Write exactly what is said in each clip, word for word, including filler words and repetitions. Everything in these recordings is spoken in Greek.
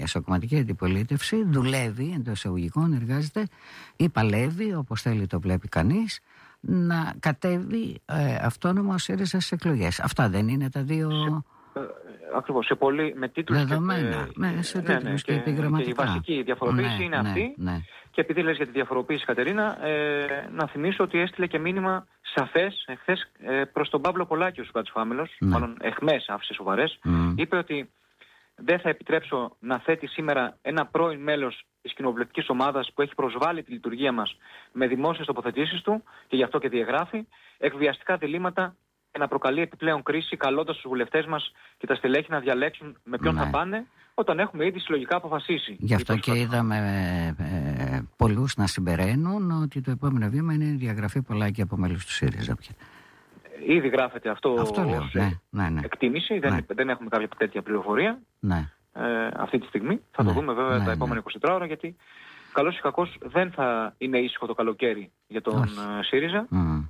εσωκομματική αντιπολίτευση δουλεύει, εντός εισαγωγικών εργάζεται ή παλεύει, όπως θέλει το βλέπει κανείς, να κατέβει ε, αυτόνομα ο ΣΥΡΙΖΑ στις εκλογές. Αυτά δεν είναι τα δύο... Ε, ακριβώς, σε πολύ, με τίτλους δεδομένα, και, με, σε ναι, ναι, τίτλους και, και επιγραμματικά. Και η βασική διαφοροποίηση ναι, είναι ναι, αυτή. Ναι. Και επειδή λες για τη διαφοροποίηση, Κατερίνα, ε, να θυμίσω ότι έστειλε και μήνυμα σαφές εχθές ε, προς τον Παύλο Πολάκη ο Σουκατσφάμελος, ναι. μάλλον εχμές άφησε σοβαρές, mm. είπε ότι δεν θα επιτρέψω να θέτει σήμερα ένα πρώην μέλος της κοινοβουλευτικής ομάδας που έχει προσβάλει τη λειτουργία μας με δημόσιες τοποθετήσεις του και γι' αυτό και διαγράφει εκβιαστικά διλήμματα και να προκαλεί επιπλέον κρίση, καλώντας τους βουλευτές μας και τα στελέχη να διαλέξουν με ποιον ναι. θα πάνε, όταν έχουμε ήδη συλλογικά αποφασίσει. Γι' αυτό και είδαμε ε, ε, πολλούς να συμπεραίνουν ότι το επόμενο βήμα είναι η διαγραφή Πολάκη από μέλους του ΣΥΡΙΖΑ. Ήδη γράφεται αυτό, αυτό λέω, ως ναι, ναι, ναι. εκτίμηση, δεν, ναι. δεν έχουμε κάποια τέτοια πληροφορία ναι. ε, αυτή τη στιγμή. Θα ναι. το δούμε βέβαια ναι, τα επόμενα ναι. είκοσι τέσσερις ώρα, γιατί καλώς ή κακώς δεν θα είναι ήσυχο το καλοκαίρι για τον Όχι. ΣΥΡΙΖΑ. Mm.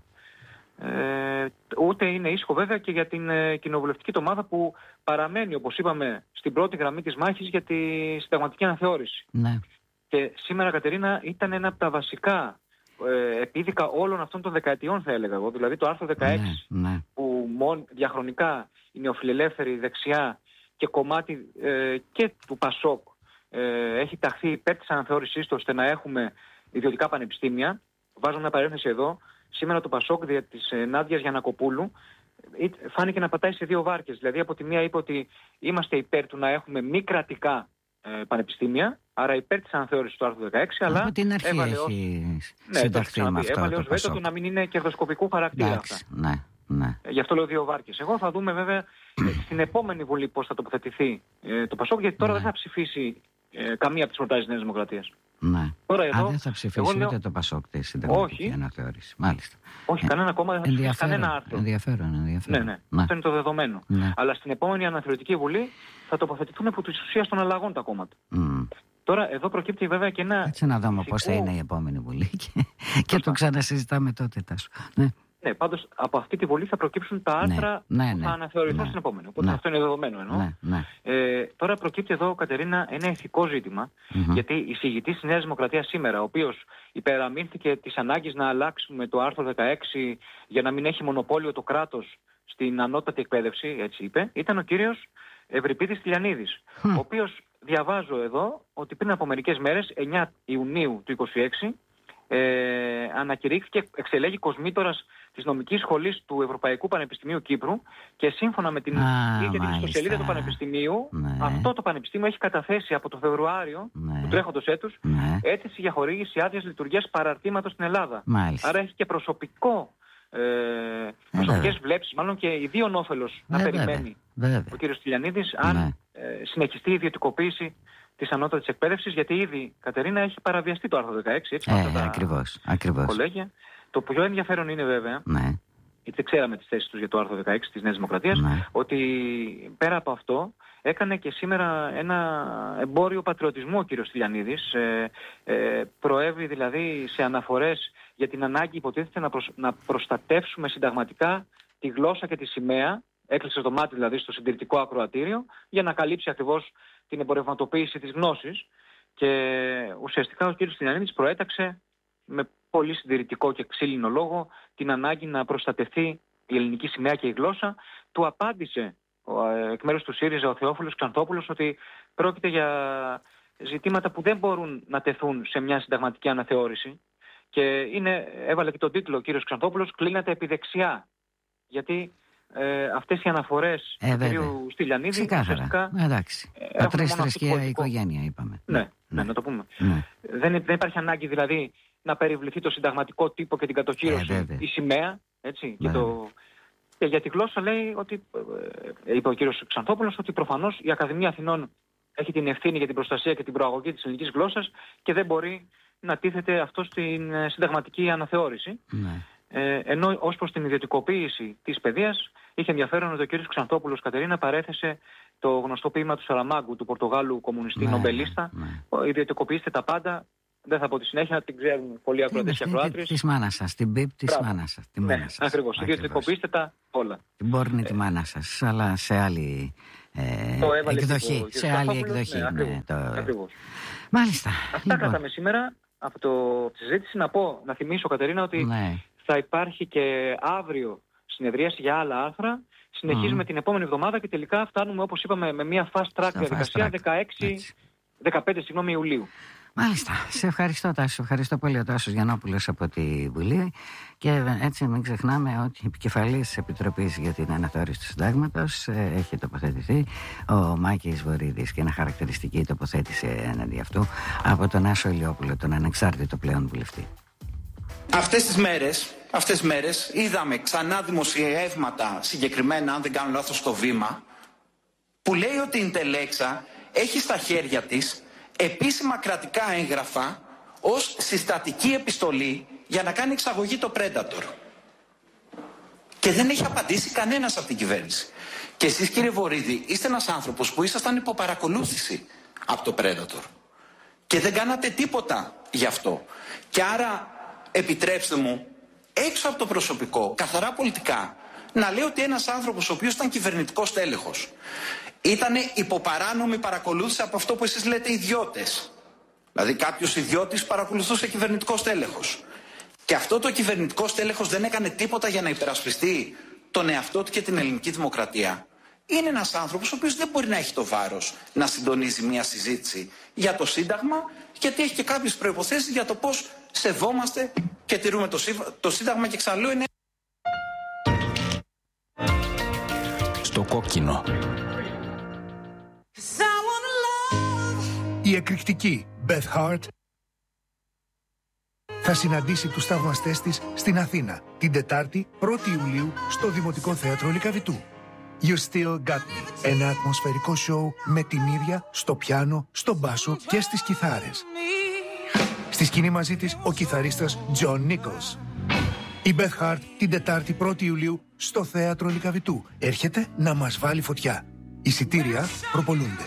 Ε, ούτε είναι ήσυχο βέβαια και για την ε, κοινοβουλευτική του ομάδα που παραμένει, όπως είπαμε, στην πρώτη γραμμή της μάχης για τη συνταγματική αναθεώρηση. Ναι. Και σήμερα, Κατερίνα, ήταν ένα από τα βασικά ε, επίδικα όλων αυτών των δεκαετιών, θα έλεγα εγώ. Δηλαδή το άρθρο δεκαέξι, ναι, ναι. που μόν, διαχρονικά η νεοφιλελεύθερη δεξιά και κομμάτι ε, και του ΠΑΣΟΚ ε, έχει ταχθεί υπέρ της αναθεώρησής του ώστε να έχουμε ιδιωτικά πανεπιστήμια. Βάζω μια παρένθεση εδώ. Σήμερα το ΠΑΣΟΚ δια της ε, Νάντιας Γιαννακοπούλου φάνηκε να πατάει σε δύο βάρκες. Δηλαδή από τη μία είπε ότι είμαστε υπέρ του να έχουμε μη κρατικά ε, πανεπιστήμια, άρα υπέρ της αναθεώρησης του άρθρου δεκαέξι, από αλλά την αρχή έβαλε έχει ως, συνταχθεί ναι, με αυτό έβαλε το ως βέτο του να μην είναι κερδοσκοπικού χαρακτήρα. Εντάξει, αυτά. Ναι, ναι. Ε, γι' αυτό λέω δύο βάρκες. Εγώ θα δούμε βέβαια στην επόμενη Βουλή πώς θα τοποθετηθεί ε, το ΠΑΣΟΚ, γιατί τώρα ναι. δεν θα ψηφίσει ε, καμία από τις προτάσεις της Νέας Δημοκρατίας. Ναι. Τώρα εδώ, Α, δεν θα ψηφίσει λέω... ούτε το ΠΑΣΟΚ τη συνταγματική αναθεώρηση. Μάλιστα. Όχι, ε, κανένα κόμμα δεν θα ψηφίσει κανένα άρθρο. Ενδιαφέρον, ενδιαφέρον. Ναι, ναι, ναι. αυτό είναι το δεδομένο. Ναι. Αλλά στην επόμενη αναθεωρητική Βουλή θα τοποθετηθούν από τις ουσίες των αλλαγών τα κόμματα. Mm. Τώρα εδώ προκύπτει βέβαια και ένα... Έτσι να δούμε πώς θα είναι η επόμενη Βουλή και, και το ξανασυζητάμε τότε, Τάσο. Ναι. Ναι, πάντως από αυτή τη Βουλή θα προκύψουν τα άρθρα ναι, ναι, που θα ναι, αναθεωρηθούν ναι, στην επόμενη. Οπότε ναι. αυτό είναι δεδομένο εννοώ. Ναι, ναι. Ε, τώρα προκύπτει εδώ, Κατερίνα, ένα ηθικό ζήτημα, mm-hmm. γιατί η εισηγητής της Νέας Δημοκρατίας σήμερα, ο οποίος υπεραμείνθηκε της ανάγκης να αλλάξουμε το άρθρο δεκαέξι για να μην έχει μονοπόλιο το κράτος στην ανώτατη εκπαίδευση, έτσι είπε, ήταν ο κύριος Ευρυπίδης Τηλιανίδης, mm. ο οποίος διαβάζω εδώ ότι πριν από μερικές μέρες, εννιά Ιουνίου του είκοσι έξι, ε, ανακηρύχθηκε εξελέγει κοσμήτορας της νομικής σχολής του Ευρωπαϊκού Πανεπιστημίου Κύπρου και σύμφωνα με την ίδια την ιστοσελίδα του Πανεπιστημίου, ναι. αυτό το Πανεπιστήμιο έχει καταθέσει από το Φεβρουάριο ναι. του τρέχοντος έτους ναι. αίτηση για χορήγηση άδειας λειτουργίας παραρτήματος στην Ελλάδα. Μάλιστα. Άρα έχει και προσωπικό, ε, προσωπικές βλέψεις, μάλλον και ιδίων όφελος να περιμένει βέβαια. Ο κύριος Τηλιανίδης αν ναι. ε, συνεχιστεί η ιδιωτικοποίηση της ανώτατης εκπαίδευσης, γιατί ήδη, Κατερίνα, έχει παραβιαστεί το άρθρο δεκαέξι, έτσι, ε, ακριβώς, ακριβώς. κολέγια. Το πιο ενδιαφέρον είναι βέβαια, ναι. γιατί δεν ξέραμε τις θέσεις τους για το άρθρο δεκαέξι της Νέας Δημοκρατίας, ναι. ότι πέρα από αυτό έκανε και σήμερα ένα εμπόριο πατριωτισμού ο κύριος Τηλιανίδης, ε, ε, προέβη δηλαδή σε αναφορές για την ανάγκη υποτίθεται να, προσ, να προστατεύσουμε συνταγματικά τη γλώσσα και τη σημαία, έκλεισε το μάτι δηλαδή στο συντηρητικό ακροατήριο, για να καλύψει ακριβώς την εμπορευματοποίηση της γνώσης, και ουσιαστικά ο κύριος Τηλιανίδης προέταξε με πολύ συντηρητικό και ξύλινο λόγο την ανάγκη να προστατευτεί η ελληνική σημαία και η γλώσσα. Του απάντησε εκ μέρους του ΣΥΡΙΖΑ ο Θεόφιλος Ξανθόπουλος ότι πρόκειται για ζητήματα που δεν μπορούν να τεθούν σε μια συνταγματική αναθεώρηση, και είναι, έβαλε και τον τίτλο ο κύριος Ξανθόπουλος, «Κλείνεται επί δεξιά». Γιατί ε, αυτές οι αναφορές ε, του κύριου Στυλιανίδη ουσιαστικά εντάξει. Πατρίς, θρησκεία, οικογένεια είπαμε. Ναι, ναι, ναι, να το πούμε. Ναι. Δεν, δεν υπάρχει ανάγκη δηλαδή να περιβληθεί το συνταγματικό τύπο και την κατοχήρωση, ε, η σημαία, έτσι, και, το... και για τη γλώσσα λέει ότι, ε, είπε ο κύριος Ξανθόπουλος, ότι προφανώς η Ακαδημία Αθηνών έχει την ευθύνη για την προστασία και την προαγωγή της ελληνικής γλώσσας και δεν μπορεί να τίθεται αυτό στην συνταγματική αναθεώρηση. Ναι. Ε, ενώ ως προς την ιδιωτικοποίηση της παιδείας είχε ενδιαφέρον ότι ο κύριος Ξανθόπουλος, Κατερίνα, παρέθεσε το γνωστό ποίημα του Σαραμάγκου, του Πορτογάλου κομμουνιστή, ναι, νομπελίστα. Ναι. Ιδιωτικοποιήστε τα πάντα. Δεν θα πω τη συνέχεια, την ξέρουν πολλοί ακροατές και ακροάτριες. Της μάνας σας, την πίπ της μάνας σας. Ναι, ακριβώς. Ιδιωτικοποιήστε τα όλα. Την πόρνη ε, τη μάνα σας, αλλά σε άλλη ε, εκδοχή, σε άλλη εκδοχή. Ναι, ναι, το... ακριβώς. Μάλιστα. Αυτά λοιπόν. κάθαμε σήμερα από το συζήτηση. Να πω, να θυμίσω, Κατερίνα, ότι ναι. θα υπάρχει και αύριο συνεδρίαση για άλλα άρθρα. Συνεχίζουμε mm. την επόμενη εβδομάδα και τελικά φτάνουμε, όπως είπαμε, με μια fast track διαδικασία δεκαέξι, δεκαπέντε συγγνώμη, Ιουλίου. Μάλιστα. Σε ευχαριστώ, Τάσο. Ευχαριστώ πολύ ο Τάσος Γιαννόπουλος από τη Βουλή. Και έτσι μην ξεχνάμε ότι η επικεφαλής της Επιτροπής για την Αναθεώρηση του Συντάγματος έχει τοποθετηθεί, ο Μάκης Βορίδης, και ένα χαρακτηριστική τοποθέτηση εναντί αυτού από τον Άσο Ηλιόπουλο, τον ανεξάρτητο πλέον βουλευτή. Αυτές τις μέρες, αυτές τις μέρες είδαμε ξανά δημοσιεύματα, συγκεκριμένα, αν δεν κάνω λάθος, στο Βήμα, που λέει ότι η Ιντελέξα έχει στα χέρια της επίσημα κρατικά έγγραφα ως συστατική επιστολή για να κάνει εξαγωγή το Predator. Και δεν έχει απαντήσει κανένας από την κυβέρνηση. Και εσείς, κύριε Βορίδη, είστε ένας άνθρωπος που ήσασταν υπό παρακολούθηση από το Predator. Και δεν κάνατε τίποτα γι' αυτό. Και άρα, επιτρέψτε μου, έξω από το προσωπικό, καθαρά πολιτικά, να λέω ότι ένας άνθρωπος ο οποίος ήταν κυβερνητικός τέλεχος, ήταν υποπαράνομη παρακολούθηση από αυτό που εσείς λέτε ιδιώτες. Δηλαδή κάποιος ιδιώτης παρακολουθούσε κυβερνητικός τέλεχος. Και αυτό το κυβερνητικός τέλεχος δεν έκανε τίποτα για να υπερασπιστεί τον εαυτό του και την ελληνική δημοκρατία. Είναι ένας άνθρωπος ο οποίος δεν μπορεί να έχει το βάρος να συντονίζει μια συζήτηση για το Σύνταγμα, γιατί έχει και κάποιες προϋποθέσεις για το πώς σεβόμαστε και τηρούμε το, το Σύνταγμα, και ξαναλέω είναι... Στο κόκκινο. Η εκρηκτική Beth Hart θα συναντήσει τους θαυμαστές της στην Αθήνα την Τετάρτη πρώτη Ιουλίου στο Δημοτικό Θέατρο Λυκαβητού. You Still Got Me. Ένα ατμοσφαιρικό σοου με την ίδια στο πιάνο, στο μπάσο και στις κιθάρες. Στη σκηνή μαζί της ο κιθαρίστας John Nichols. Η Beth Hart την Τετάρτη πρώτη Ιουλίου στο Θέατρο Λυκαβητού. Έρχεται να μας βάλει φωτιά. Εισιτήρια προπολούνται.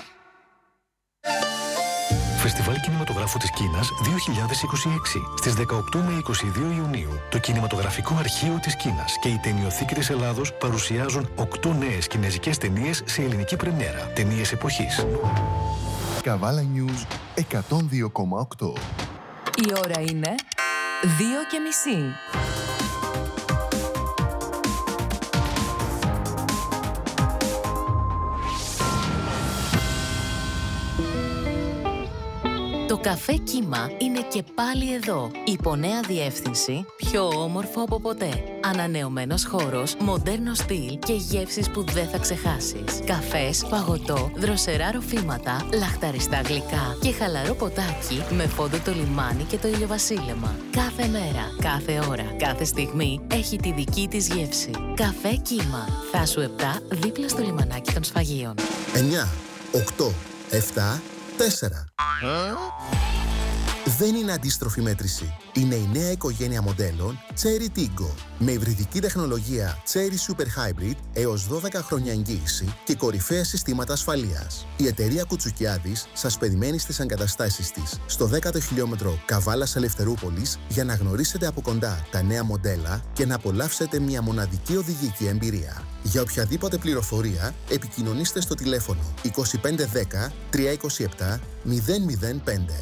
Φεστιβάλ Κινηματογράφου της Κίνας δύο χιλιάδες είκοσι έξι. Στις δεκαοκτώ με είκοσι δύο Ιουνίου, το Κινηματογραφικό Αρχείο της Κίνας και η Ταινιοθήκη της Ελλάδος παρουσιάζουν οκτώ νέες κινεζικές ταινίες σε ελληνική πρεμιέρα. Ταινίες εποχής. Καβάλα News εκατόν δύο κόμμα οκτώ. Η ώρα είναι δύο και μισή. Το καφέ Κύμα είναι και πάλι εδώ. Υπό νέα διεύθυνση, πιο όμορφο από ποτέ. Ανανεωμένος χώρος, μοντέρνο στυλ και γεύσεις που δεν θα ξεχάσεις. Καφές, παγωτό, δροσερά ροφήματα, λαχταριστά γλυκά και χαλαρό ποτάκι με φόντο το λιμάνι και το ηλιοβασίλεμα. Κάθε μέρα, κάθε ώρα, κάθε στιγμή έχει τη δική της γεύση. Καφέ Κύμα. Θάσου επτά, δίπλα στο λιμανάκι των Σφαγείων. εννιά, οκτώ, επτά, τέσσερα. Δεν είναι αντίστροφη μέτρηση. Είναι η νέα οικογένεια μοντέλων Chery Tiggo. Με υβριδική τεχνολογία Chery Super Hybrid έως δώδεκα χρόνια εγγύηση και κορυφαία συστήματα ασφαλείας. Η εταιρεία Κουτσουκιάδης σας περιμένει στις εγκαταστάσεις της στο δέκατο χιλιόμετρο Καβάλας Ελευθερούπολης για να γνωρίσετε από κοντά τα νέα μοντέλα και να απολαύσετε μια μοναδική οδηγική εμπειρία. Για οποιαδήποτε πληροφορία επικοινωνήστε στο τηλέφωνο είκοσι πέντε δέκα τριακόσια είκοσι επτά μηδέν μηδέν πέντε.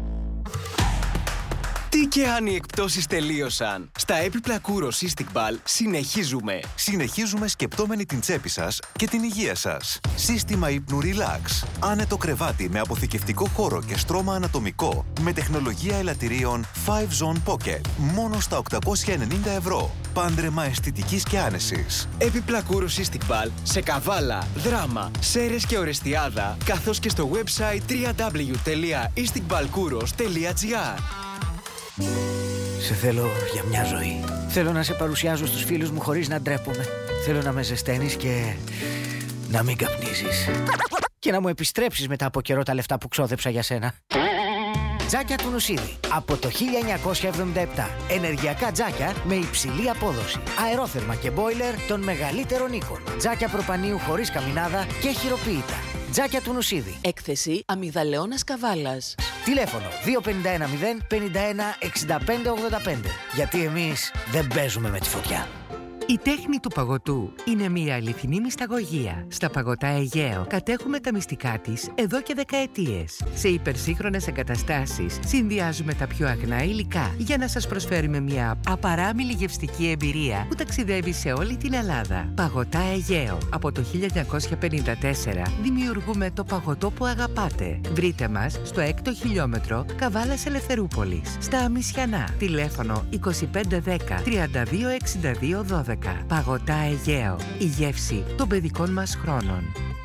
Τι και αν οι εκπτώσεις τελείωσαν. Στα έπιπλα Kouros Istiqbal συνεχίζουμε. Συνεχίζουμε σκεπτόμενοι την τσέπη σας και την υγεία σας. Σύστημα ύπνου Relax. Άνετο κρεβάτι με αποθηκευτικό χώρο και στρώμα ανατομικό με τεχνολογία ελαττηρίων φάιβ Zone Pocket. Μόνο στα οκτακόσια ενενήντα ευρώ. Πάντρεμα αισθητικής και άνεσης. Έπιπλα Kouros Istiqbal σε Καβάλα, Δράμα, Σέρες και Ορεστιάδα, καθώς και στο website double-u double-u double-u τελεία istiqbalkouros τελεία gr. Σε θέλω για μια ζωή. Θέλω να σε παρουσιάζω στους φίλους μου χωρίς να ντρέπομαι. Θέλω να με ζεσταίνεις και να μην καπνίζεις. Και να μου επιστρέψεις μετά από καιρό τα λεφτά που ξόδεψα για σένα. Τζάκια του Νουσίδη. Από το χίλια εννιακόσια εβδομήντα επτά. Ενεργειακά τζάκια με υψηλή απόδοση. Αερόθερμα και μπόιλερ των μεγαλύτερων οίκων. Τζάκια προπανίου χωρίς καμινάδα και χειροποίητα. Τζάκια του Νουσίδη. Έκθεση Αμυγδαλεώνας Καβάλας. Τηλέφωνο δύο πέντε ένα μηδέν πενήντα ένα εξήντα πέντε ογδόντα πέντε. Γιατί εμείς δεν παίζουμε με τη φωτιά. Η τέχνη του παγωτού είναι μια αληθινή μυσταγωγία. Στα παγωτά Αιγαίο κατέχουμε τα μυστικά της εδώ και δεκαετίες. Σε υπερσύγχρονες εγκαταστάσεις συνδυάζουμε τα πιο αγνά υλικά για να σας προσφέρουμε μια απαράμιλη γευστική εμπειρία που ταξιδεύει σε όλη την Ελλάδα. Παγωτά Αιγαίο. Από το χίλια εννιακόσια πενήντα τέσσερα δημιουργούμε το παγωτό που αγαπάτε. Βρείτε μας στο έκτο χιλιόμετρο Καβάλας Ελευθερούπολης, στα Αμισιανά. Τηλέφωνο είκοσι πέντε δέκα τριάντα δύο εξήντα δύο δώδεκα. Παγωτά Αιγαίο. Η γεύση των παιδικών μας χρόνων.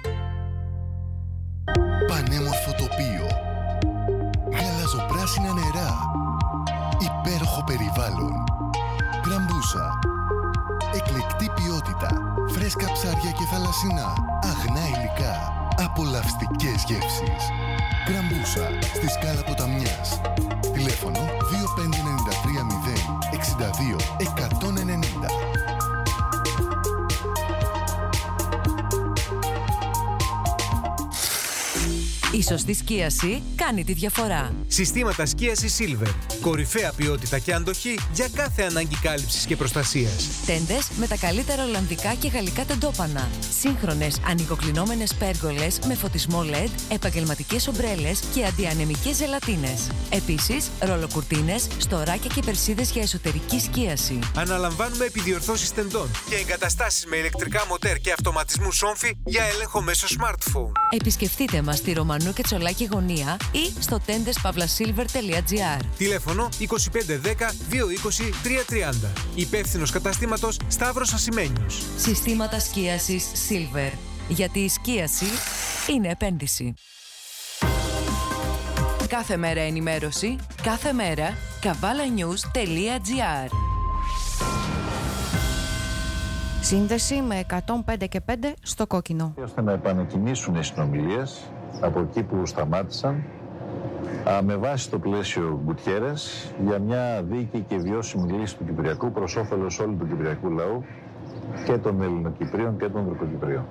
Πανέμορφο τοπίο. Γαλαζοπράσινα νερά. Υπέροχο περιβάλλον. Γκραμπούσα. Εκλεκτή ποιότητα. Φρέσκα ψάρια και θαλασσινά. Αγνά υλικά. Απολαυστικές γεύσεις. Γκραμπούσα. Στη Σκάλα Ποταμιάς. Τηλέφωνο δύο πέντε εννιά τρία μηδέν εξήντα δύο εκατόν ενενήντα. Η σωστή σκίαση κάνει τη διαφορά. Συστήματα σκίασης Silver. Κορυφαία ποιότητα και αντοχή για κάθε ανάγκη κάλυψης και προστασίας. Τέντες με τα καλύτερα ολλανδικά και γαλλικά τεντόπανα. Σύγχρονες ανοιγοκλεινόμενες πέργολες με φωτισμό ελ ι ντι, επαγγελματικές ομπρέλες και αντιανεμικές ζελατίνες. Επίσης, ρολοκουρτίνες, στοράκια και περσίδες για εσωτερική σκίαση. Αναλαμβάνουμε επιδιορθώσεις τεντών και εγκαταστάσεις με ηλεκτρικά μοτέρ και αυτοματισμού σόμφι για έλεγχο μέσω smartphone. Επισκεφτείτε μας στη Ρωμανού και Τσολάκη γωνία ή στο τέντες παύλα σίλβερ τελεία τζι άρ. Τηλέφωνο είκοσι πέντε δέκα δύο είκοσι τρία τριάντα. Υπεύθυνος καταστήματος Σταύρος Ασημένιος. Συστήματα σκίασης Silver. Γιατί η σκίαση είναι επένδυση. Κάθε μέρα ενημέρωση, κάθε μέρα καβάλα νιους τελεία τζι άρ. Σύνδεση με εκατόν πέντε και πέντε στο κόκκινο. Ώστε να επανεκκινήσουν οι συνομιλίες από εκεί που σταμάτησαν με βάση το πλαίσιο Γκουτιέρες για μια δίκαιη και βιώσιμη λύση του Κυπριακού προς όφελος όλου του Κυπριακού λαού και των Ελληνοκυπρίων και των Τουρκοκυπρίων.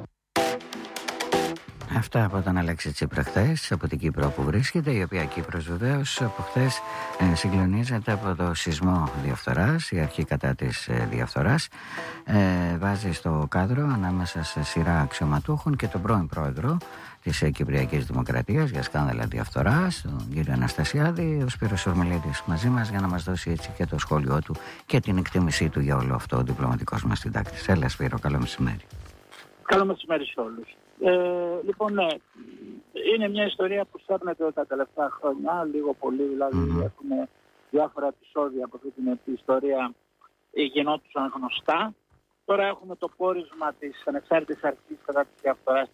Αυτά από τον Αλέξη Τσίπρα χθες, από την Κύπρο που βρίσκεται, η οποία Κύπρος βεβαίως από χθες ε, συγκλονίζεται από το σεισμό διαφθοράς, η αρχή κατά της ε, διαφθοράς, ε, βάζει στο κάδρο ανάμεσα σε σειρά αξιωματούχων και τον πρώην πρόεδρο της ε, Κυπριακής Δημοκρατίας για σκάνδαλα διαφθοράς, τον κύριο Αναστασιάδη, ο Σπύρος Ορμηλίδης μαζί μας για να μας δώσει έτσι και το σχόλιο του και την εκτίμησή του για όλο αυτό, ο διπλωματικός μας συντάκτης. Έλα Σπύρο, καλό μεσημέρι. Καλό μεσημέρι σε όλους. Ε, λοιπόν, ναι, είναι μια ιστορία που σέρνεται τα τελευταία χρόνια, λίγο πολύ, δηλαδή mm-hmm. έχουμε διάφορα επεισόδια από αυτή την ιστορία γινόντουσαν γνωστά. Τώρα έχουμε το πόρισμα της ανεξάρτητης αρχής κατά της διαφθοράς.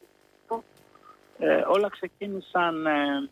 Ε, όλα ξεκίνησαν ε,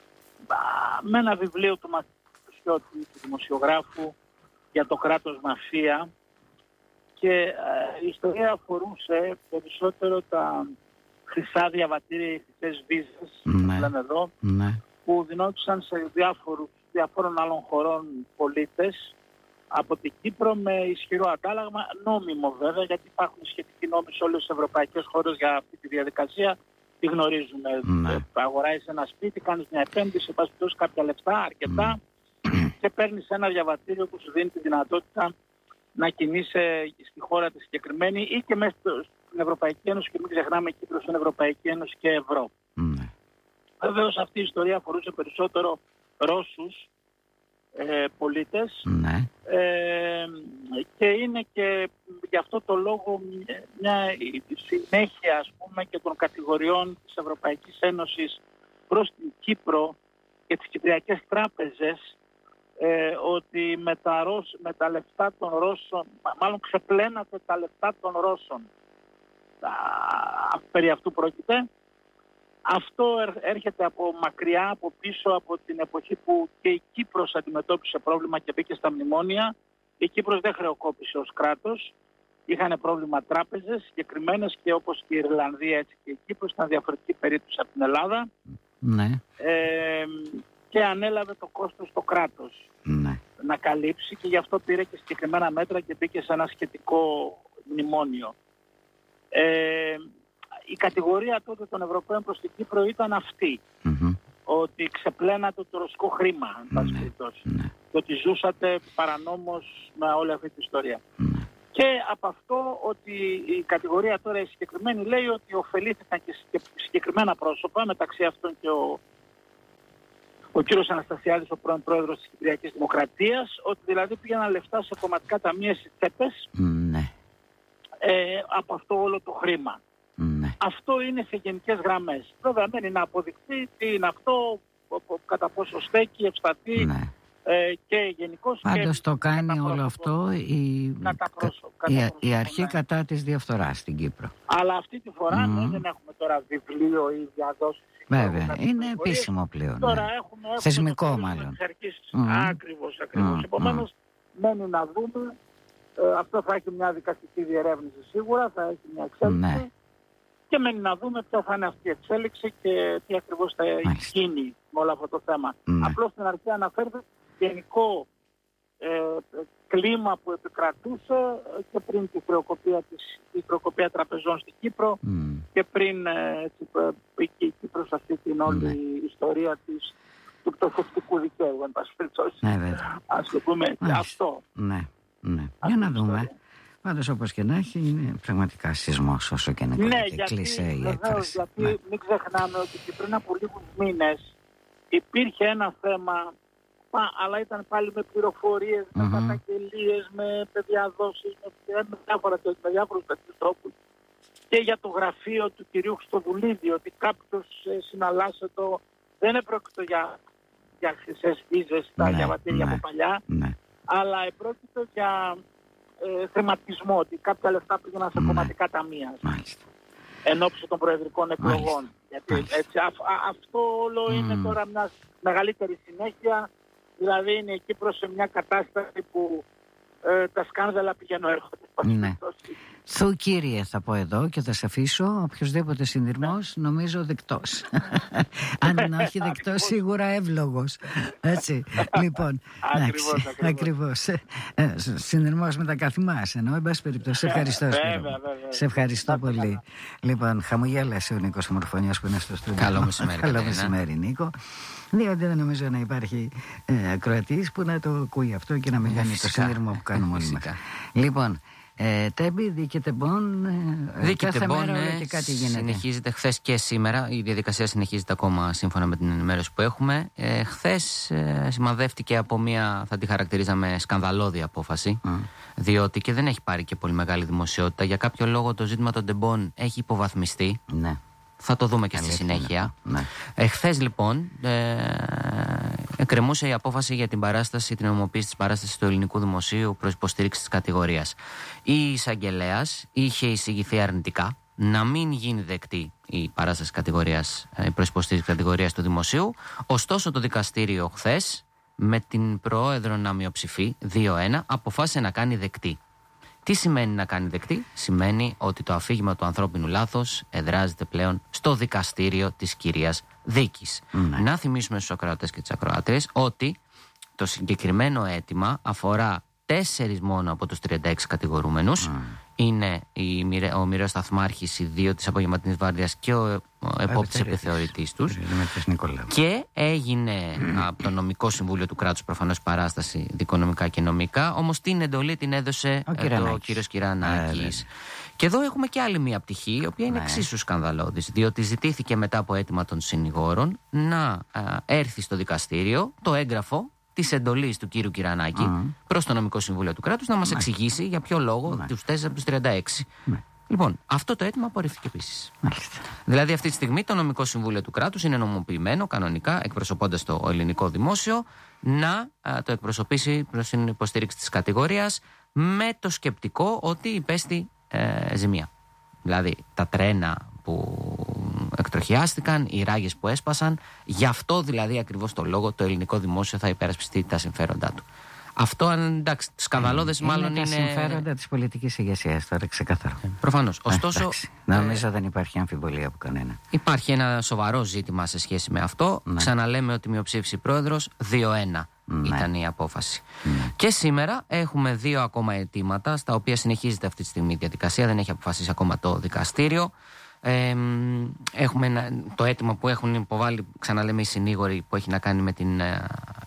με ένα βιβλίο του Μαθιώτη, του δημοσιογράφου, για το κράτος μαφία. Και ε, η ιστορία αφορούσε περισσότερο τα χρυσά διαβατήρια, οι χρυσές βίζες, ναι. λέμε εδώ, ναι. που δινόντουσαν σε διάφορους, διάφορων άλλων χωρών πολίτες από την Κύπρο με ισχυρό αντάλλαγμα, νόμιμο βέβαια, γιατί υπάρχουν σχετικοί νόμοι σε όλες τις ευρωπαϊκές χώρες για αυτή τη διαδικασία. Τη γνωρίζουμε. Ναι. Αγοράζεις ένα σπίτι, κάνεις μια επένδυση, πας δώσεις κάποια λεφτά, αρκετά, mm. και παίρνεις ένα διαβατήριο που σου δίνει τη δυνατότητα να κινείσαι στη χώρα τη συγκεκριμένη ή και μέσα στην Ευρωπαϊκή Ένωση, και μην ξεχνάμε Κύπρο στην Ευρωπαϊκή Ένωση και Ευρώ. Mm. Βεβαίως αυτή η ιστορία αφορούσε περισσότερο Ρώσους ε, πολίτες mm. ε, και είναι και γι' αυτό το λόγο μια συνέχεια, ας πούμε, και των κατηγοριών της Ευρωπαϊκής Ένωσης προς την Κύπρο και τις κυπριακές τράπεζες, Ε, ότι με τα, Ρώσ, με τα λεφτά των Ρώσων, μάλλον ξεπλένατε τα λεφτά των Ρώσων. Α, περί αυτού πρόκειται. Αυτό έρχεται από μακριά, από πίσω, από την εποχή που και η Κύπρος αντιμετώπισε πρόβλημα και μπήκε στα μνημόνια. Η Κύπρος δεν χρεοκόπησε ως κράτος. Είχαν πρόβλημα τράπεζες συγκεκριμένες, και όπως και η Ιρλανδία, έτσι και η Κύπρος, ήταν διαφορετική περίπτωση από την Ελλάδα. Ναι. Ε, και ανέλαβε το κόστος το κράτος ναι. να καλύψει, και γι' αυτό πήρε και συγκεκριμένα μέτρα και μπήκε σε ένα σχετικό μνημόνιο. Ε, η κατηγορία τότε των Ευρωπαίων προς την Κύπρο ήταν αυτή, mm-hmm. ότι ξεπλένατε το ρωσικό χρήμα, εν πάση περιπτώσει, ναι. και ότι ζούσατε παρανόμως με όλη αυτή την ιστορία. Ναι. Και από αυτό ότι η κατηγορία τώρα η συγκεκριμένη λέει ότι ωφελήθηκαν και συγκεκριμένα πρόσωπα, μεταξύ αυτών και ο, ο κύριος Αναστασιάδης, ο πρώην πρόεδρος της Κυπριακής Δημοκρατίας, ότι δηλαδή πήγαιναν λεφτά σε κομματικά ταμεία στις τσέπες, ναι. ε, από αυτό όλο το χρήμα. Ναι. Αυτό είναι σε γενικές γραμμές. Βέβαια μένει να αποδειχθεί τι είναι αυτό, κατά πόσο στέκει, ευσταθεί, ναι. ε, και γενικώς. Πάντως το κάνει όλο αυτό η, η, η αρχή κατά της διαφθοράς στην Κύπρο. Αλλά αυτή τη φορά mm. ναι, δεν έχουμε τώρα βιβλίο ή διαδόσεις. Βέβαια, είναι επίσημο πλέον. Τώρα ναι. έχουμε, έχουμε θεσμικό μάλλον. Mm. Ακριβώς, ακριβώς. Mm. Επομένως, mm. μένει να δούμε. Ε, αυτό θα έχει μια δικαστική διερεύνηση σίγουρα, θα έχει μια εξέλιξη. Ναι. Και μένει να δούμε ποια θα είναι αυτή η εξέλιξη και τι ακριβώς θα Μάλιστα. γίνει με όλο αυτό το θέμα. Ναι. Απλώς στην αρχή αναφέρεται γενικό ε, κλίμα που επικρατούσε και πριν τη χρεοκοπία, της, τη χρεοκοπία τραπεζών στην Κύπρο mm. και πριν ε, πήγε η Κύπρος αυτή την όλη mm. ιστορία της, του πτωχευτικού δικαίου, εν πάση περιπτώσει. Ναι, ας το πούμε έτσι. Αυτό. Ναι, ναι. Για να δούμε. Ιστορία. Πάντως όπως και να έχει είναι πραγματικά σεισμός όσο και να ναι, κλείσει η έκφραση. Γιατί ναι. μην ξεχνάμε ότι και πριν από λίγους μήνες υπήρχε ένα θέμα, αλλά ήταν πάλι με πληροφορίες, mm-hmm. με καταγγελίες, με διαδόσεις, με, με, διάφορα, με διάφορους τέτοιους τρόπους και για το γραφείο του κυρίου Χριστοδουλίδη, ότι κάποιος ε, συναλλάσσετο δεν επρόκειτο για, για χρυσές βίζες, τα ναι, διαβατήρια ναι, από παλιά, ναι. αλλά επρόκειτο για ε, χρηματισμό, ότι κάποια λεφτά πήγαιναν σε ναι. κομματικά ταμεία. Εν ώψη των προεδρικών εκλογών. Γιατί, έτσι, α, α, αυτό όλο mm. είναι τώρα μια μεγαλύτερη συνέχεια. Δηλαδή είναι εκεί προς μια κατάσταση που ε, τα σκάνδαλα πηγαίνουν έρχονται. Ναι. Θου κύριε θα πω εδώ και θα σε αφήσω. Οποιοςδήποτε συνειρμός νομίζω δεκτός. Αν όχι δεκτός σίγουρα εύλογος. Έτσι. Λοιπόν, ακριβώς, ακριβώς. ακριβώς. Ε, συνειρμός με τα καθημάς εννοώ. Εν πάση περιπτώσει. Σε ευχαριστώ. Σε ευχαριστώ πολύ. Λοιπόν, χαμογέλασε ο Νίκος Ομορφωνιός που είναι στο στούντιο. Καλό μεσημέρι. Καλό μεσημέρι, Νίκο. Διότι δεν νομίζω να υπάρχει ε, ακροατής που να το ακούει αυτό και να μην κάνει το σύνδρομο που κάνουμε όλοι μας. Λοιπόν, ε, Τέμπη, δίκαιται μπον, ε, κάθε μέρα όλο και κάτι γίνεται. Συνεχίζεται χθες και σήμερα, η διαδικασία συνεχίζεται ακόμα σύμφωνα με την ενημέρωση που έχουμε. Ε, χθες ε, σημαδεύτηκε από μια, θα τη χαρακτηρίζαμε σκανδαλώδη απόφαση, mm. διότι και δεν έχει πάρει και πολύ μεγάλη δημοσιότητα. Για κάποιο λόγο το ζήτημα των τεμπών έχει υποβαθμιστεί. Ναι. Θα το δούμε και στη συνέχεια. Ναι. Εχθές λοιπόν ε, εκκρεμούσε η απόφαση για την παράσταση, την νομοποίηση της παράστασης του ελληνικού δημοσίου προς υποστήριξη της κατηγορίας. Η εισαγγελέας είχε εισηγηθεί αρνητικά να μην γίνει δεκτή η παράσταση κατηγορίας, η προς υποστήριξη της κατηγορίας του δημοσίου. Ωστόσο το δικαστήριο χθες με την πρόεδρο να μειοψηφεί δύο ένα αποφάσισε να κάνει δεκτή. Τι σημαίνει να κάνει δεκτή? Σημαίνει ότι το αφήγημα του ανθρώπινου λάθος εδράζεται πλέον στο δικαστήριο της κυρίας δίκης. Mm. Να θυμίσουμε στους ακροατές και τις ακροάτριες ότι το συγκεκριμένο αίτημα αφορά τέσσερις μόνο από τους τριάντα έξι κατηγορούμενους. Mm. Είναι η, ο μοιραίος σταθμάρχης, οι δύο της απογευματινής βάρδιας και ο, ο επόπτης επιθεωρητής τους. Και έγινε mm. από το νομικό συμβούλιο του κράτους προφανώς παράσταση δικονομικά και νομικά. Όμως την εντολή την έδωσε ο, ε, ο κύριος Κυρανάκης. Και εδώ έχουμε και άλλη μία πτυχή, η οποία είναι ναι. εξίσου σκανδαλώδης, διότι ζητήθηκε μετά από αίτημα των συνηγόρων να α, έρθει στο δικαστήριο το έγγραφο της εντολής του κύριου Κυρανάκη mm. προς το νομικό συμβούλιο του κράτους να μας Μάλιστα. εξηγήσει για ποιο λόγο Μάλιστα. τους τέσσερις από τους τριάντα έξι. Μάλιστα. Λοιπόν, αυτό το αίτημα απορρίφθηκε επίσης. Δηλαδή, αυτή τη στιγμή το νομικό συμβούλιο του κράτους είναι νομοποιημένο κανονικά, εκπροσωπώντας το ελληνικό δημόσιο, να α, το εκπροσωπήσει προς την υποστήριξη της κατηγορίας με το σκεπτικό ότι υπέστη ε, ζημία. Δηλαδή, τα τρένα που εκτροχιάστηκαν, οι ράγες που έσπασαν, γι' αυτό δηλαδή ακριβώς το λόγο το ελληνικό δημόσιο θα υπερασπιστεί τα συμφέροντά του. Αυτό, εντάξει, σκανδαλώδες είναι, μάλλον είναι. Είναι τα συμφέροντα της πολιτικής ηγεσίας τώρα, ξεκάθαρο. Ε, προφανώς. Ωστόσο. Ε, νομίζω ε, δεν υπάρχει αμφιβολία από κανένα. Υπάρχει ένα σοβαρό ζήτημα σε σχέση με αυτό. Ναι. Ξαναλέμε ότι μειοψήφισε η πρόεδρος, δύο ένα ναι. ήταν η απόφαση. Ναι. Και σήμερα έχουμε δύο ακόμα αιτήματα, στα οποία συνεχίζεται αυτή τη στιγμή η διαδικασία, δεν έχει αποφασίσει ακόμα το δικαστήριο. Ε, έχουμε ένα, το αίτημα που έχουν υποβάλει, ξαναλέμε, οι συνήγοροι, που έχει να κάνει με την ε,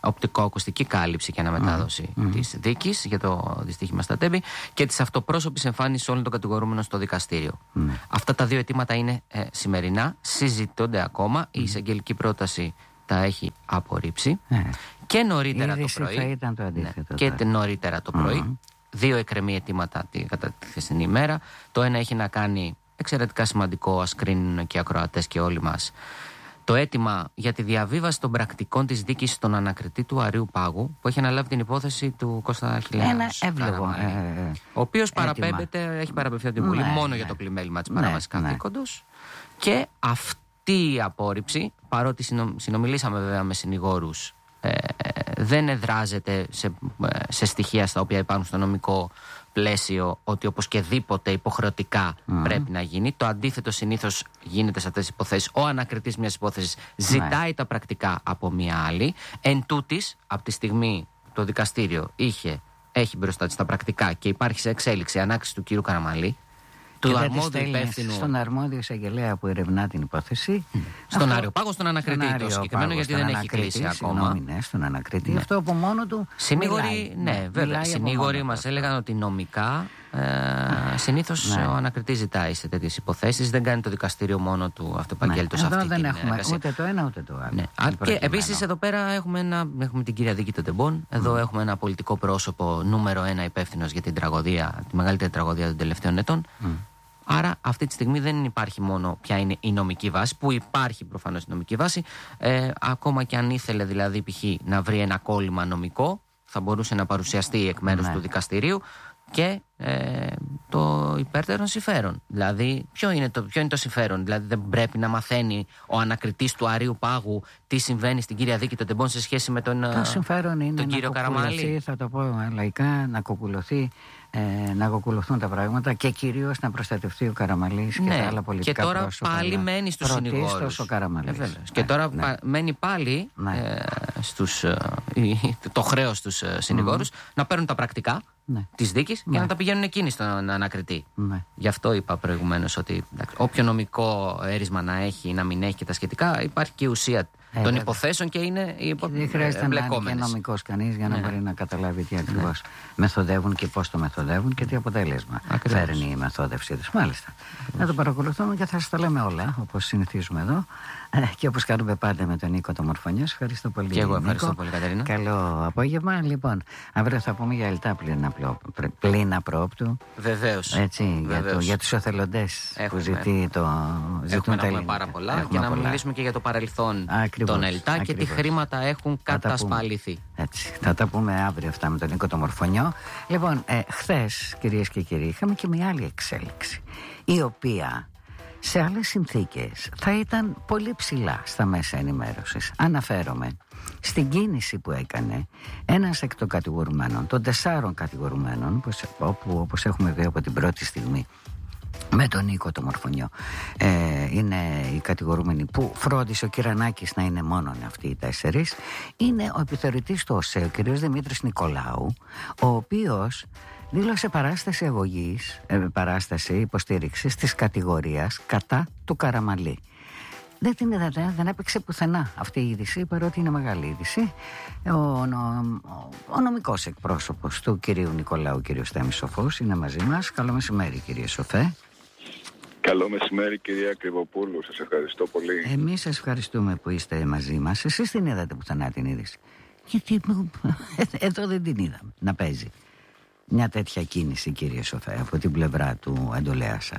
οπτικοακουστική κάλυψη και αναμετάδοση mm. της δίκης για το δυστύχημα στα Τέμπη και της αυτοπρόσωπης εμφάνισης όλων των κατηγορούμενων στο δικαστήριο. Mm. Αυτά τα δύο αιτήματα είναι ε, σημερινά, συζητώνται ακόμα. Mm. Η εισαγγελική πρόταση τα έχει απορρίψει mm. και νωρίτερα το πρωί. Θα ήταν το αντίθετο, ναι, και νωρίτερα το πρωί. Mm. Δύο εκκρεμή αιτήματα κατά τη χθεσινή ημέρα. Το ένα έχει να κάνει, εξαιρετικά σημαντικό, ας κρίνουν και οι ακροατές και όλοι μας, το αίτημα για τη διαβίβαση των πρακτικών της δίκης στον ανακριτή του Αρείου Πάγου, που έχει αναλάβει την υπόθεση του Κώστα Χιλιάδου. Ένα εύλογο. Ε, ο οποίος παραπέμπεται, έχει παραπευθεί από την Βουλή, ναι, μόνο ναι. για το πλημέλημα της παράβασης ναι, καθήκοντος. Ναι. Και αυτή η απόρριψη, παρότι συνο, συνομιλήσαμε βέβαια με συνηγόρους, ε, δεν εδράζεται σε, σε στοιχεία στα οποία υπάρχουν στο νομικό πλαίσιο ότι οπωσδήποτε υποχρεωτικά mm. πρέπει να γίνει. Το αντίθετο συνήθως γίνεται σε αυτές τις υποθέσεις. Ο ανακριτής μιας υπόθεσης ζητάει mm. τα πρακτικά από μια άλλη. Εν τούτης, από τη στιγμή το δικαστήριο είχε, έχει μπροστά της τα πρακτικά και υπάρχει σε εξέλιξη ανάκριση του κύριου Καραμαλή, του αρμόδιου υπεύθυνου. Στον αρμόδιο εισαγγελέα που ερευνά την υπόθεση. Mm. Στον αυτό... Άριο Πάγο, στον ανακριτή το συγκεκριμένο, γιατί δεν έχει κλείσει ακόμα. Συγγνώμη, ναι, στον ανακριτή. Ναι. Αυτό από μόνο του. Συνήγοροι, ναι, ναι, βέβαια. Συνήγοροι μας έλεγαν ότι νομικά ε, συνήθως ναι. ο ανακριτής ζητάει σε τέτοιες υποθέσεις. Δεν κάνει το δικαστήριο μόνο του αυτοπαγγέλτος ναι. αυτή Εδώ δεν την έχουμε εργασία. Ούτε το ένα ούτε το άλλο. Ναι. Και επίσης εδώ πέρα έχουμε, ένα, έχουμε την κυρία Δίκη των Τεμπών. Εδώ mm. έχουμε ένα πολιτικό πρόσωπο νούμερο ένα υπεύθυνος για την τραγωδία, τη μεγαλύτερη τραγωδία των τελευταίων ετών. Mm. Άρα αυτή τη στιγμή δεν υπάρχει μόνο ποια είναι η νομική βάση, που υπάρχει προφανώς η νομική βάση. Ε, ακόμα και αν ήθελε δηλαδή π.χ. να βρει ένα κόλλημα νομικό, θα μπορούσε να παρουσιαστεί εκ μέρους ναι. του δικαστηρίου και ε, το υπέρτερον συμφέρον. Δηλαδή, ποιο είναι, το, ποιο είναι το συμφέρον? Δηλαδή, δεν πρέπει να μαθαίνει ο ανακριτής του Αρείου Πάγου τι συμβαίνει στην κύρια Δίκη των Τεμπών σε σχέση με τον, το συμφέρον είναι τον κύριο Καραμαλή. Θα το πω λαϊκά, να κοκουλωθεί, ε, να κοκουλωθούν τα πράγματα και κυρίως να προστατευτεί ο Καραμαλής ναι, και τα άλλα πολιτικά πρόσωπα. Και τώρα πρόσωπα, πάλι μένει στους συνηγόρους. ο Καραμαλής. Ε, και ναι, τώρα ναι. πα, μένει πάλι ναι. ε, στους, ε, το χρέος στους ε, συνηγόρους mm. να παίρνουν τα πρακτικά ναι. της δίκης ναι. και να τα πηγαίνουν εκείνοι στον ανακριτή. Ναι. Γι' αυτό είπα προηγουμένως ότι εντάξει, όποιο νομικό έρισμα να έχει ή να μην έχει και τα σχετικά, υπάρχει και η ουσία ε, των βέβαια. υποθέσεων και είναι οι υπο... Δεν χρειάζεται να είναι και νομικός κανείς για να ναι. μπορεί να καταλάβει τι ακριβώς ναι. μεθοδεύουν και πώς το μεθοδεύουν και τι αποτέλεσμα ακριβώς φέρνει η μεθόδευσή τους. Μάλιστα. Ακριβώς. Να το παρακολουθούμε και θα σας τα λέμε όλα, όπως συνηθίζουμε εδώ και όπως κάνουμε πάντα με τον Νίκο το Μορφωνιό. Ευχαριστώ πολύ. Και εγώ ευχαριστώ Νίκο. πολύ, Κατερίνα. Καλό απόγευμα. Λοιπόν, αύριο θα πούμε για ελτά πλήνα προόπτου. Βεβαίως. Έτσι, για, το, για τους εθελοντές που ζητεί το, ζητούν τα ελληνικά. Πάρα πολλά έχουμε και να πολλά. μιλήσουμε και για το παρελθόν ακριβώς, των ΕΛΤΑ ακριβώς. και τι χρήματα έχουν κατασπαληθεί. Έτσι, θα τα πούμε αύριο αυτά με τον Νίκο το Μορφωνιό. Λοιπόν, ε, χθες, κυρίες και κύριοι, είχαμε και μια άλλη εξέλιξη, η οποία σε άλλες συνθήκες θα ήταν πολύ ψηλά στα μέσα ενημέρωσης. Αναφέρομαι στην κίνηση που έκανε ένας εκ των κατηγορουμένων, των τεσσάρων κατηγορουμένων, όπου όπως έχουμε δει από την πρώτη στιγμή με τον Νίκο το Μορφωνιό, ε, είναι οι κατηγορούμενοι που φρόντισε ο Κυρανάκης να είναι μόνο αυτοί οι τέσσερις. Είναι ο επιθεωρητής του ΟΣΕ, ο κ. Δημήτρης Νικολάου, ο οποίος δήλωσε παράσταση αγωγής, ε, παράσταση υποστήριξης της κατηγορίας κατά του Καραμαλή. Δεν την είδατε, δεν έπαιξε πουθενά αυτή η είδηση, παρότι είναι μεγάλη είδηση. Ο, ο, ο, ο νομικός εκπρόσωπος του κυρίου Νικολάου, κύριος Θέμης Σοφός, είναι μαζί μας. Καλό μεσημέρι, κύριε Σοφέ. Καλό μεσημέρι, κυρία Κρυβοπούλου. Σας ευχαριστώ πολύ. Εμείς σας ευχαριστούμε που είστε μαζί μας. Εσείς την είδατε πουθενά την είδηση? Γιατί εδώ δεν την είδαμε να παίζει μια τέτοια κίνηση, κύριε Σοφέ, από την πλευρά του εντολέα σας.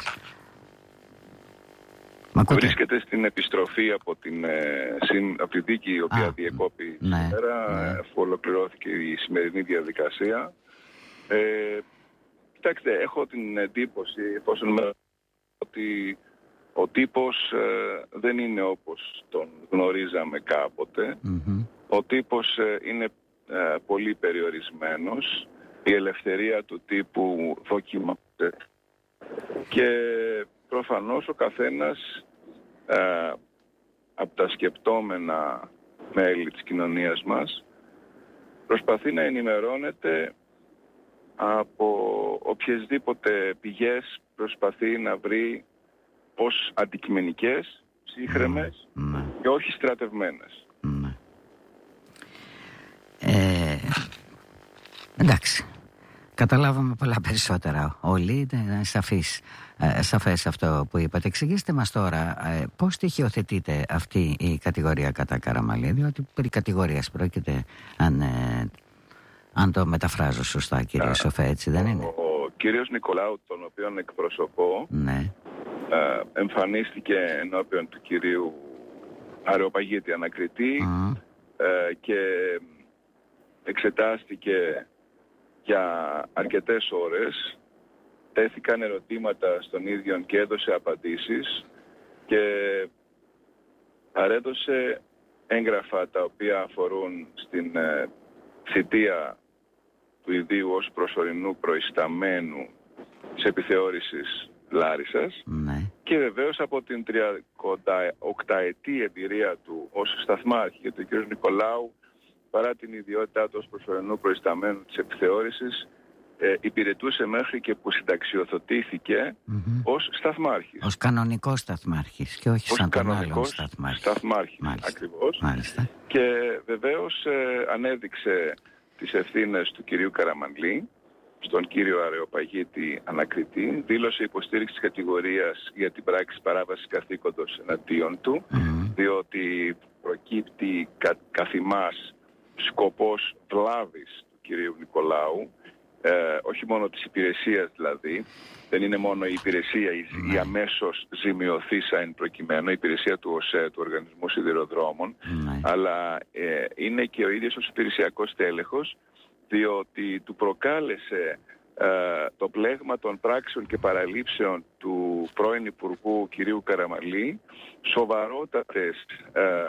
Βρίσκεται στην επιστροφή από, την, ε, συν, από τη δίκη η οποία Α, διεκόπη ναι, σήμερα, ναι. αφού ολοκληρώθηκε η σημερινή διαδικασία. Ε, κοιτάξτε, έχω την εντύπωση, εφόσον με, ότι ο τύπος ε, δεν είναι όπως τον γνωρίζαμε κάποτε. Mm-hmm. Ο τύπος ε, είναι ε, πολύ περιορισμένος. Η ελευθερία του τύπου δοκιμάζεται. Και προφανώς ο καθένας ε, από τα σκεπτόμενα μέλη της κοινωνίας μας προσπαθεί να ενημερώνεται από οποιασδήποτε πηγές προσπαθεί να βρει ως αντικειμενικές, ψύχρεμες mm. και όχι στρατευμένες. Mm. Εντάξει. Καταλάβαμε πολλά περισσότερα όλοι, είναι σαφής, ε, σαφές αυτό που είπατε. Εξηγήστε μας τώρα ε, πώς στοιχειοθετείται αυτή η κατηγορία κατά Καραμαλή, διότι περί κατηγορίας πρόκειται, αν, ε, αν το μεταφράζω σωστά, κύριε Σοφέ, έτσι δεν είναι? Ο, ο κύριος Νικολάου, τον οποίον εκπροσωπώ, ναι. ε, εμφανίστηκε ενώπιον του κυρίου Αρεοπαγίτη ανακριτή mm. ε, και εξετάστηκε για αρκετές ώρες, τέθηκαν ερωτήματα στον ίδιο και έδωσε απαντήσεις και παρέδωσε έγγραφα τα οποία αφορούν στην ε, θητεία του ιδίου ως προσωρινού προϊσταμένου της επιθεώρησης Λάρισσας ναι. και βεβαίως από την τριανταοκταετή εμπειρία του ως σταθμάρχη, γιατί ο κ. Νικολάου, παρά την ιδιότητά του ως προσωρινού προϊσταμένου της επιθεώρησης, ε, υπηρετούσε μέχρι και που συνταξιοδοτήθηκε mm-hmm. ως σταθμάρχης. Ως κανονικός σταθμάρχης και όχι ως σαν τον άλλον σταθμάρχη. σταθμάρχης. Μάλιστα. Ακριβώς. Μάλιστα. Και βεβαίως ε, ανέδειξε τις ευθύνες του κυρίου Καραμανλή στον κύριο Αρεοπαγίτη ανακριτή, δήλωσε υποστήριξη της κατηγορίας για την πράξη παράβασης καθήκοντος εναντίον του, mm-hmm. διότι προκύπτει κα, καθημάς σκοπός βλάβης του κυρίου Νικολάου, ε, όχι μόνο της υπηρεσίας δηλαδή, δεν είναι μόνο η υπηρεσία η, mm-hmm. η αμέσως ζημιωθήσα εν προκειμένου, η υπηρεσία του ΟΣΕ, του Οργανισμού Σιδηροδρόμων, mm-hmm. αλλά ε, είναι και ο ίδιος ως υπηρεσιακός τέλεχος, διότι του προκάλεσε ε, το πλέγμα των πράξεων και παραλήψεων του πρώην Υπουργού κυρίου Καραμαλή σοβαρότατες ε,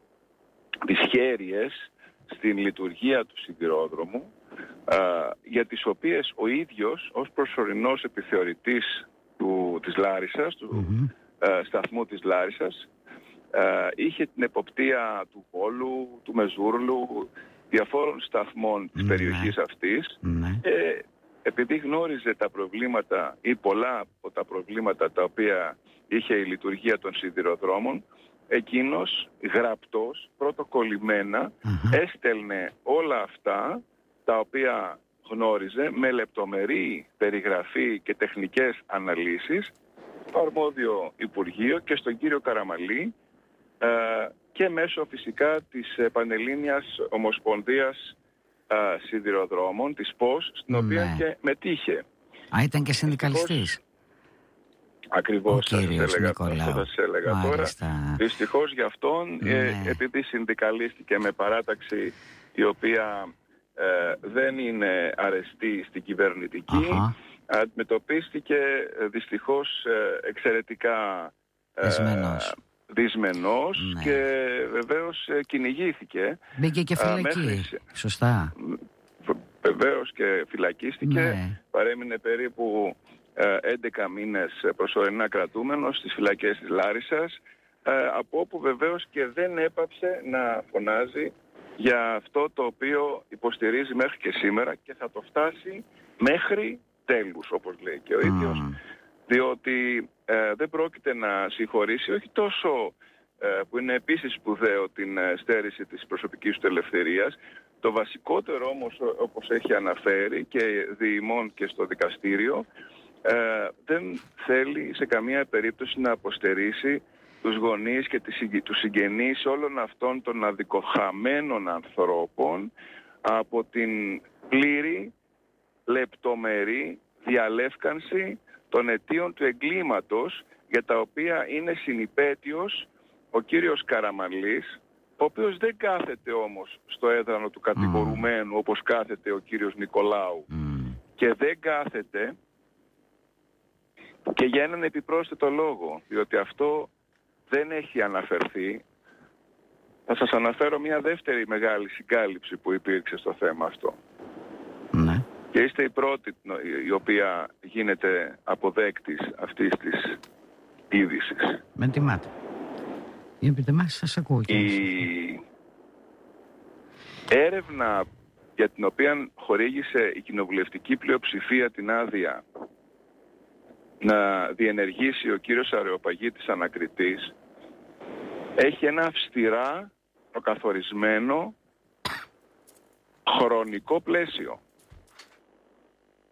δυσχέρειες στην λειτουργία του σιδηρόδρομου, ε, για τις οποίες ο ίδιος ως προσωρινός επιθεωρητής του, της Λάρισσας, του mm-hmm. ε, σταθμού της Λάρισσας, ε, είχε την εποπτεία του Βόλου, του Μεζούρλου, διαφόρων σταθμών της mm-hmm. περιοχής αυτής mm-hmm. και επειδή γνώριζε τα προβλήματα ή πολλά από τα προβλήματα τα οποία είχε η λειτουργία των σιδηροδρόμων, εκείνος γραπτός, πρωτοκολλημένα mm-hmm. έστελνε όλα αυτά τα οποία γνώριζε με λεπτομερή περιγραφή και τεχνικές αναλύσεις στο αρμόδιο Υπουργείο και στον κύριο Καραμαλή, ε, και μέσω φυσικά της Πανελλήνιας Ομοσπονδίας α, Σιδηροδρόμων, της ΠΟΣ, στην ναι. οποία και μετήχε. Α, ήταν και συνδικαλιστής. Ακριβώς, ο κύριος έλεγα, Νικολάου. αυτό θα σας έλεγα Μάλιστα. τώρα. Δυστυχώς για αυτόν, ναι. ε, επειδή συνδικαλίστηκε με παράταξη η οποία ε, δεν είναι αρεστή στην κυβερνητική, Αχα. αντιμετωπίστηκε δυστυχώς ε, εξαιρετικά δυσμενός. Ε, δυσμενός ναι. και βεβαίως ε, κυνηγήθηκε. Μπήκε και φυλακή, μέχρι... σωστά. Βεβαίως και φυλακίστηκε, ναι. παρέμεινε περίπου ε, έντεκα μήνες προσωρινά κρατούμενος στις φυλακές της Λάρισσας, ε, από όπου βεβαίως και δεν έπαψε να φωνάζει για αυτό το οποίο υποστηρίζει μέχρι και σήμερα και θα το φτάσει μέχρι τέλους, όπως λέει και ο ίδιος, mm. διότι ε, δεν πρόκειται να συγχωρήσει όχι τόσο, ε, που είναι επίσης σπουδαίο, την ε, στέρηση της προσωπικής του ελευθερίας. Το βασικότερο όμως, όπως έχει αναφέρει και διημών και στο δικαστήριο, ε, δεν θέλει σε καμία περίπτωση να αποστερήσει τους γονείς και τους συγγενείς όλων αυτών των αδικοχαμένων ανθρώπων από την πλήρη, λεπτομερή διαλεύκανση των αιτίων του εγκλήματος, για τα οποία είναι συνυπέτειος ο κύριος Καραμανλής, ο οποίος δεν κάθεται όμως στο έδρανο του κατηγορουμένου mm. όπως κάθεται ο κύριος Νικολάου mm. και δεν κάθεται και για έναν επιπρόσθετο λόγο, διότι αυτό δεν έχει αναφερθεί. Θα σας αναφέρω μια δεύτερη μεγάλη συγκάλυψη που υπήρξε στο θέμα αυτό. Ναι. Και είστε η πρώτη η οποία γίνεται αποδέκτης αυτής της είδησης. Με τιμάτε. Για πείτε μας, σας ακούω. Η έρευνα για την οποία χορήγησε η κοινοβουλευτική πλειοψηφία την άδεια να διενεργήσει ο κύριος Αρεοπαγίτης ανακριτής έχει ένα αυστηρά προκαθορισμένο χρονικό πλαίσιο.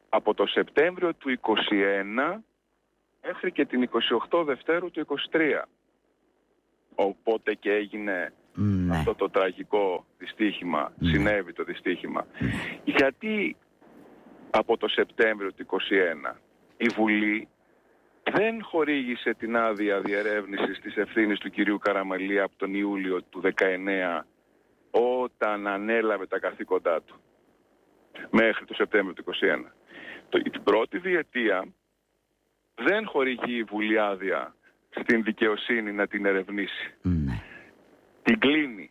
από το Σεπτέμβριο του είκοσι ένα μέχρι και την είκοσι οκτώ Δευτέρου του είκοσι τρία. Οπότε και έγινε ναι. αυτό το τραγικό δυστύχημα, ναι. συνέβη το δυστύχημα. Ναι. Γιατί από το Σεπτέμβριο του είκοσι ένα η Βουλή δεν χορήγησε την άδεια διερεύνησης της ευθύνης του κυρίου Καραμαλή από τον Ιούλιο του δεκαεννέα, όταν ανέλαβε τα καθήκοντά του, μέχρι το Σεπτέμβριο του είκοσι ένα. Το, την πρώτη διετία δεν χορηγεί η Βουλή άδεια στην δικαιοσύνη να την ερευνήσει. Ναι. Την κλείνει.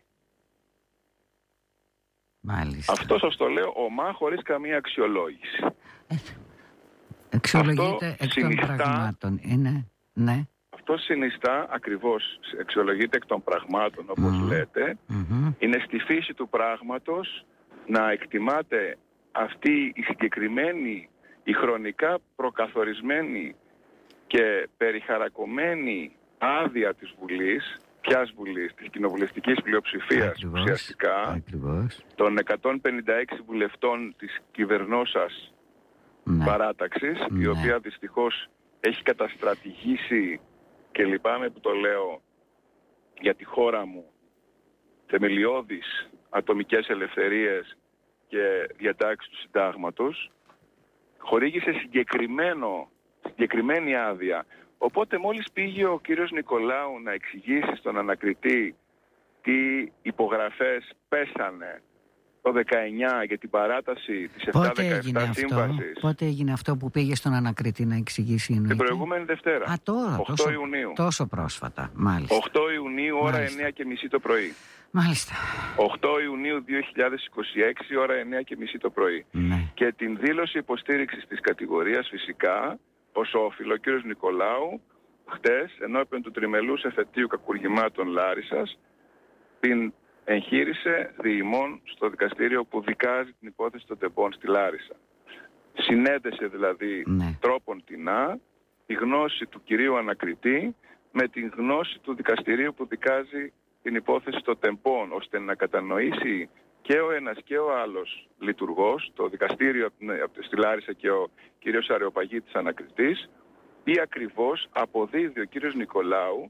Μάλιστα. Αυτό σας το λέω ομά, χωρίς καμία αξιολόγηση. Ε, αξιολογείται εκ των πραγμάτων. Είναι, ναι. Αυτό συνιστά ακριβώς, αξιολογείται εκ των πραγμάτων, όπως mm. λέτε. Mm-hmm. Είναι στη φύση του πράγματος να εκτιμάται αυτή η συγκεκριμένη, η χρονικά προκαθορισμένη και περιχαρακωμένη άδεια της Βουλής, ποιας Βουλής, της κοινοβουλευτικής πλειοψηφίας ακριβώς, ουσιαστικά, ακριβώς. των εκατόν πενήντα έξι βουλευτών της κυβερνώσας ναι. παράταξης, ναι. η οποία δυστυχώς έχει καταστρατηγήσει, και λυπάμαι που το λέω, για τη χώρα μου, θεμελιώδεις ατομικές ελευθερίες και διατάξεις του συντάγματος, χορήγησε συγκεκριμένο, συγκεκριμένη άδεια. Οπότε μόλις πήγε ο κύριος Νικολάου να εξηγήσει στον ανακριτή τι υπογραφές πέσανε το δεκαεννιά για την παράταση της επτακόσια δεκαεπτά σύμβασης. Πότε έγινε αυτό που πήγε στον ανακριτή να εξηγήσει? Εννοείται. Την προηγούμενη Δευτέρα. Α, τώρα, οκτώ τόσο, Ιουνίου. Τόσο πρόσφατα, μάλιστα. οκτώ Ιουνίου, ώρα μάλιστα. εννιά και μισή το πρωί. Μάλιστα. οκτώ Ιουνίου δύο χιλιάδες είκοσι έξι, ώρα εννιά και μισή το πρωί. Ναι. Και την δήλωση υποστήριξης της κατηγορίας φυσικά, ως όφιλο, ο κύριος Νικολάου, χτες, ενώπιον του τριμελούς εφετείου κακουργημάτων Λάρισσας, την εγχείρησε διημών στο δικαστήριο που δικάζει την υπόθεση των τεμπών στη Λάρισα. Συνέδεσε δηλαδή ναι. τρόπον τεινά τη γνώση του κυρίου ανακριτή με την γνώση του δικαστηρίου που δικάζει την υπόθεση των τεμπών, ώστε να κατανοήσει και ο ένας και ο άλλος λειτουργός, το δικαστήριο στη Λάρισα και ο κύριος Αρεοπαγίτης ανακριτής, τι ακριβώς αποδίδει ο κύριος Νικολάου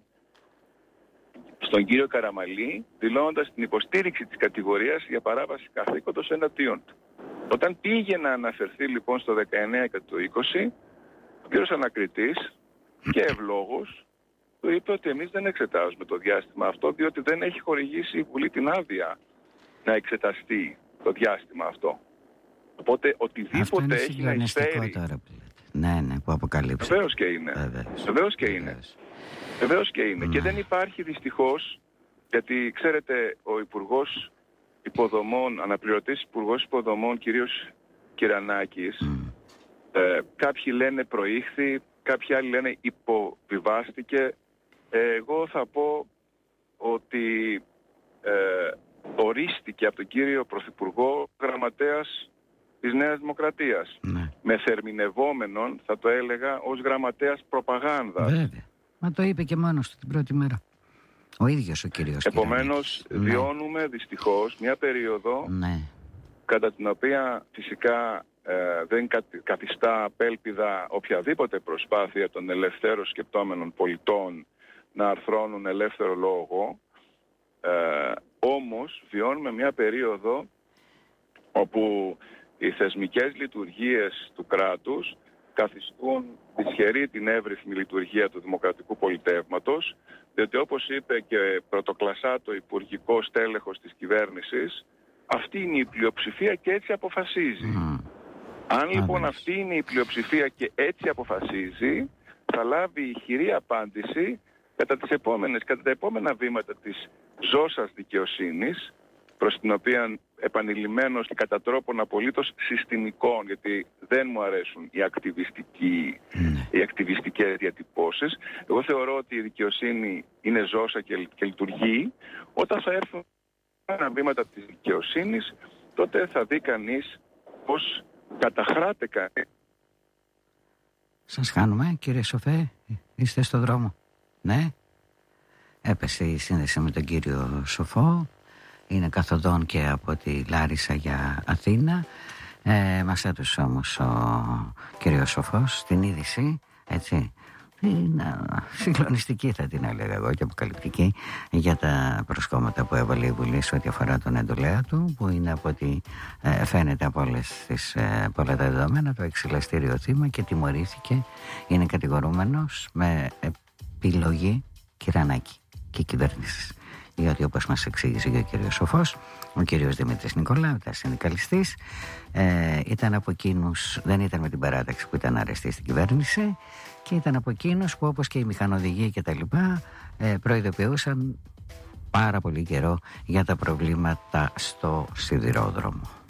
στον κύριο Καραμαλή, δηλώνοντας την υποστήριξη της κατηγορίας για παράβαση καθήκοντος εναντίον του. Όταν πήγε να αναφερθεί λοιπόν στο δεκαεννέα και το είκοσι, ο κύριος ανακριτής και ευλόγος του είπε ότι εμείς δεν εξετάζουμε το διάστημα αυτό, διότι δεν έχει χορηγήσει η Βουλή την άδεια να εξεταστεί το διάστημα αυτό. Οπότε οτιδήποτε έχει να εισφέρει... Τώρα, ναι, ναι, που αποκαλύψει. Βεβαίως και είναι. Βεβαίως και είναι. Βεβαίως και είναι. Ναι. Και δεν υπάρχει δυστυχώς, γιατί ξέρετε ο Υπουργός Υποδομών, αναπληρωτής Υπουργός Υποδομών, κυρίως Κυρανάκης, mm. ε, κάποιοι λένε προήχθη, κάποιοι άλλοι λένε υποβιβάστηκε. Ε, εγώ θα πω ότι ε, ορίστηκε από τον κύριο Πρωθυπουργό γραμματέας της Νέας Δημοκρατίας. Ναι. Με θερμινευόμενον, θα το έλεγα, ως γραμματέας προπαγάνδας. Βέβαια. Μα το είπε και μόνος του την πρώτη μέρα. Ο ίδιος ο κύριος. Επομένως, ναι. βιώνουμε δυστυχώς μια περίοδο ναι. κατά την οποία φυσικά ε, δεν καθιστά απέλπιδα οποιαδήποτε προσπάθεια των ελευθέρων σκεπτόμενων πολιτών να αρθρώνουν ελεύθερο λόγο. Ε, όμως, βιώνουμε μια περίοδο όπου οι θεσμικές λειτουργίες του κράτους καθιστούν δυσχερή την εύρυθμη λειτουργία του δημοκρατικού πολιτεύματος, διότι όπως είπε και πρωτοκλασσά το υπουργικό στέλεχος της κυβέρνησης, αυτή είναι η πλειοψηφία και έτσι αποφασίζει. Mm. Αν λοιπόν αυτή είναι η πλειοψηφία και έτσι αποφασίζει, θα λάβει ηχηρή απάντηση κατά, τις επόμενες, κατά τα επόμενα βήματα της ζώσας δικαιοσύνης, προς την οποία επανειλημμένως και κατά τρόπον απολύτως συστημικών, γιατί δεν μου αρέσουν οι, ακτιβιστικοί, mm. οι ακτιβιστικές διατυπώσεις. Εγώ θεωρώ ότι η δικαιοσύνη είναι ζώσα και, και λειτουργεί. Όταν θα έρθουν τα βήματα της δικαιοσύνης, τότε θα δει κανείς πως καταχράται κανείς. Σας χάνουμε, κύριε Σοφέ, είστε στο δρόμο? Ναι, έπεσε η σύνδεση με τον κύριο Σοφό. Είναι καθοδόν και από τη Λάρισα για Αθήνα. Ε, μας έδωσε όμως ο κύριος Σοφός στην είδηση, έτσι, είναι συγκλονιστική θα την έλεγα εγώ και αποκαλυπτική, για τα προσκόμματα που έβαλε η Βουλή σε ό,τι αφορά τον εντολέα του, που είναι από ό,τι ε, φαίνεται από όλες τις, ε, πολλά τα δεδομένα, το εξυλαστήριο θύμα, και τιμωρήθηκε, είναι κατηγορούμενος με επιλογή Κυρανάκη και κυβέρνησης. Διότι, όπως μας εξήγησε και ο κύριος Σοφός, ο κύριος Δημήτρης Νικολάου, ήταν συνδικαλιστής, ε, ήταν από εκείνους, δεν ήταν με την παράταξη που ήταν αρεστή στην κυβέρνηση, και ήταν από εκείνους που, όπως και οι μηχανοδηγοί και τα λοιπά, ε, προειδοποιούσαν πάρα πολύ καιρό για τα προβλήματα στο σιδηρόδρομο.